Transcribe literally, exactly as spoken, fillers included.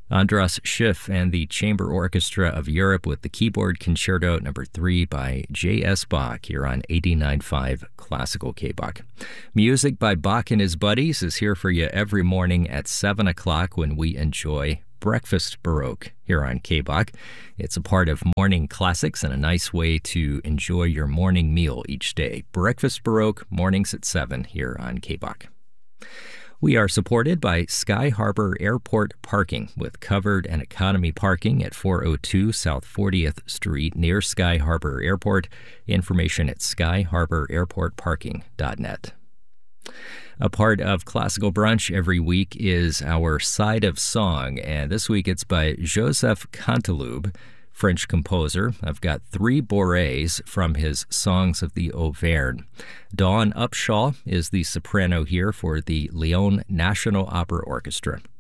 Andras Schiff and the Chamber Orchestra of Europe with the Keyboard Concerto number three by J S. Bach here on eighty-nine point five Classical K-Bach. Music by Bach and his buddies is here for you every morning at seven o'clock when we enjoy Breakfast Baroque here on K-Bach. It's a part of Morning Classics and a nice way to enjoy your morning meal each day. Breakfast Baroque, mornings at seven here on K-Bach. We are supported by Sky Harbor Airport Parking with covered and economy parking at four oh two South fortieth Street near Sky Harbor Airport. Information at sky harbor airport parking dot net. A part of Classical Brunch every week is our Side of Song, and this week it's by Joseph Canteloube, French composer. I've got three bourrées from his Songs of the Auvergne. Dawn Upshaw is the soprano here for the Lyon National Opera Orchestra.